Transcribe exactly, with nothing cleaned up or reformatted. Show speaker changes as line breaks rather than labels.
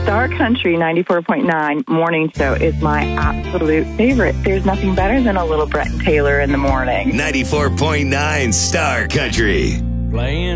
Star Country ninety-four point nine morning show is my absolute favorite. There's nothing better than a little Brett and Taylor in the morning.
ninety-four point nine Star Country.
Playing